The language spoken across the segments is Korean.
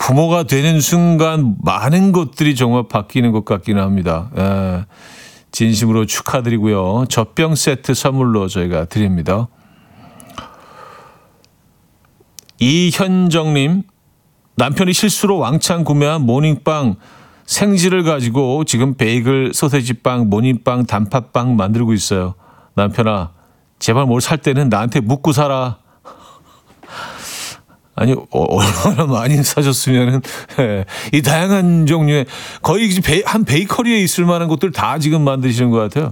부모가 되는 순간 많은 것들이 정말 바뀌는 것 같기는 합니다. 예, 진심으로 축하드리고요. 젖병 세트 선물로 저희가 드립니다. 이현정님, 남편이 실수로 왕창 구매한 모닝빵 생지를 가지고 지금 베이글, 소세지빵, 모닝빵, 단팥빵 만들고 있어요. 남편아, 제발 뭘 살 때는 나한테 묻고 사라. 아니, 얼마나 많이 사셨으면은, 예, 이 다양한 종류의, 거의 한 베이커리에 있을 만한 것들 다 지금 만드시는 것 같아요.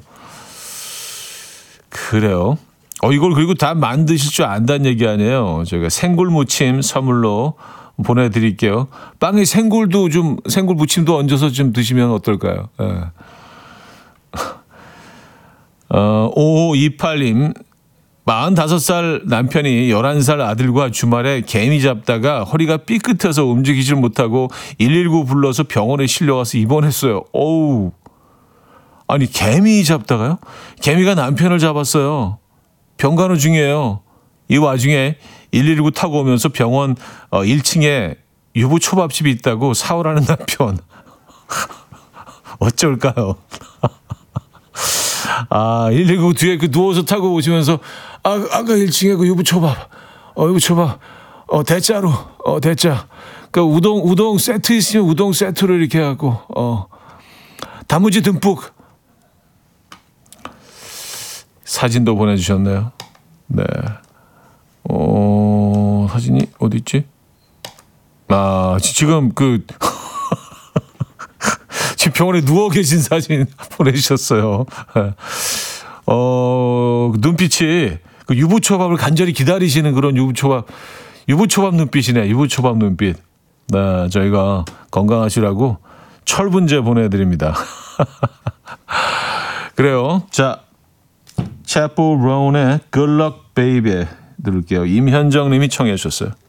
그래요. 이걸 그리고 다 만드실 줄 안다는 얘기 아니에요. 저희가 생굴 무침 선물로 보내드릴게요. 빵에 생굴도 좀, 생굴 무침도 얹어서 좀 드시면 어떨까요? 예. 5528님, 45살 남편이 11살 아들과 주말에 개미 잡다가 허리가 삐끗해서 움직이질 못하고 119 불러서 병원에 실려가서 입원했어요. 어우, 아니 개미 잡다가요? 개미가 남편을 잡았어요. 병간호 중이에요. 이 와중에 119 타고 오면서 병원 1층에 유부초밥집이 있다고 사오라는 남편. 어쩔까요? 119 뒤에 그 누워서 타고 오시면서 아까 1층에 그 유부초밥, 대짜로, 대짜. 그 우동 세트 있으면 우동 세트로 이렇게 하고, 단무지 듬뿍. 사진도 보내주셨네요. 네. 사진이 어디 있지? 지금 지금 병원에 누워 계신 사진 보내주셨어요. 눈빛이 그 유부초밥을 간절히 기다리시는 그런 유부초밥 눈빛이네. 유부초밥 눈빛. 네, 저희가 건강하시라고 철분제 보내드립니다. 그래요. 자, 채플 브라운의 Good Luck Baby 들을게요. 임현정 님이 청해 주셨어요.